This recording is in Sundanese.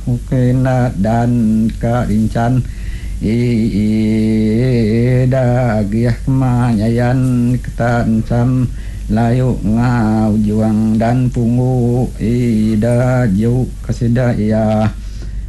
mukena dan karincan ida giah kemanyayan ketancam layu ngau juang dan pungu ida jauh kesidaya